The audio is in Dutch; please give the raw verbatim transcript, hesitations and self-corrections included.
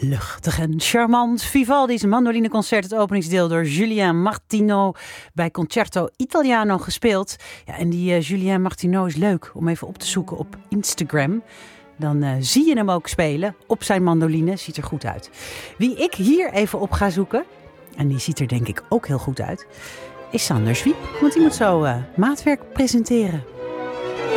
Luchtig en charmant. Vivaldi's mandolineconcert, het openingsdeel door Julien Martino bij Concerto Italiano gespeeld. Ja, en die uh, Julien Martino is leuk om even op te zoeken op Instagram. Dan uh, zie je hem ook spelen op zijn mandoline. Ziet er goed uit. Wie ik hier even op ga zoeken, en die ziet er denk ik ook heel goed uit, is Sander Zwiep. Want die moet zo uh, maatwerk presenteren.